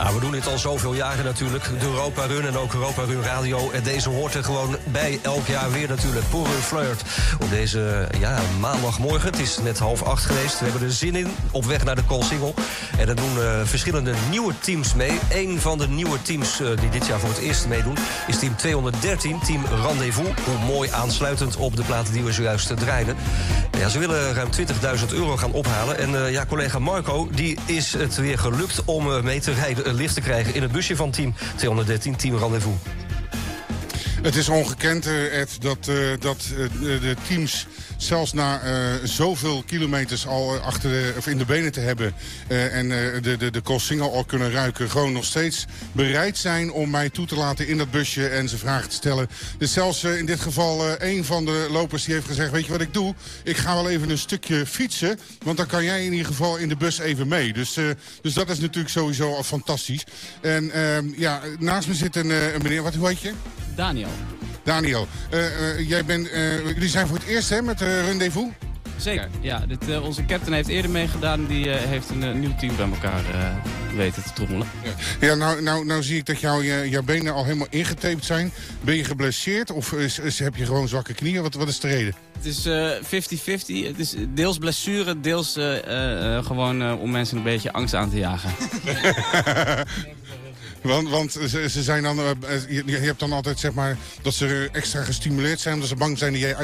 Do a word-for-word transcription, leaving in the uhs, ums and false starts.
Ja, we doen dit al zoveel jaren natuurlijk. De Europa Run en ook Europa Run Radio. En deze hoort er gewoon bij elk jaar weer natuurlijk. Pour un flirt. Op deze ja, maandagmorgen. Het is net half acht geweest. We hebben er zin in. Op weg naar de Koolsingel. En er doen uh, verschillende nieuwe teams mee. Eén van de nieuwe teams uh, die dit jaar voor het eerst meedoen is team tweehonderddertien. Team Rendezvous. Hoe mooi aansluitend op de platen die we zojuist draaiden. Ja, ze willen ruim twintigduizend euro gaan ophalen. En uh, ja, collega Marco, die is het weer gelukt om uh, mee te rijden, een lift te krijgen in het busje van team tweehonderddertien, Team Rendezvous. Het is ongekend, uh, Ed, dat, uh, dat uh, de teams zelfs na uh, zoveel kilometers al uh, achter de, of in de benen te hebben uh, en uh, de, de, de Koolsingel al kunnen ruiken, gewoon nog steeds bereid zijn om mij toe te laten in dat busje en ze vragen te stellen. Dus zelfs uh, in dit geval uh, een van de lopers die heeft gezegd, weet je wat ik doe? Ik ga wel even een stukje fietsen, want dan kan jij in ieder geval in de bus even mee. Dus, uh, dus dat is natuurlijk sowieso al fantastisch. En uh, ja, naast me zit een, uh, een meneer, wat hoe heet je? Daniel. Daniel, uh, uh, jij bent, uh, jullie zijn voor het eerst hè, met uh, Rendezvous? Zeker, ja. Dit, uh, onze captain heeft eerder meegedaan. Die uh, heeft een uh, nieuw team bij elkaar uh, weten te trommelen. Ja, ja nou, nou, nou zie ik dat jou, je, jouw benen al helemaal ingetaped zijn. Ben je geblesseerd of is, is, heb je gewoon zwakke knieën? Wat, wat is de reden? Het is vijftig vijftig. Uh, het is deels blessure, deels uh, uh, gewoon uh, om mensen een beetje angst aan te jagen. Want, want ze, ze zijn dan, uh, je, je hebt dan altijd zeg maar dat ze extra gestimuleerd zijn omdat ze bang zijn dat jij